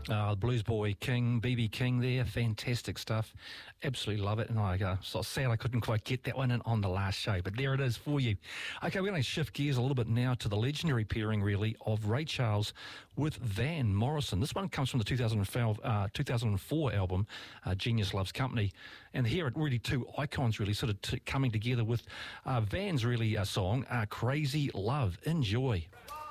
Blues Boy King, BB King there, fantastic stuff. Absolutely love it. And I so sad I couldn't quite get that one in on the last show, but there it is for you. Okay, we're going to shift gears a little bit now to the legendary pairing, really, of Ray Charles with Van Morrison. This one comes from the 2004 album, Genius Loves Company. And here it really two icons really sort of coming together with Van's really song, Crazy Love. Enjoy.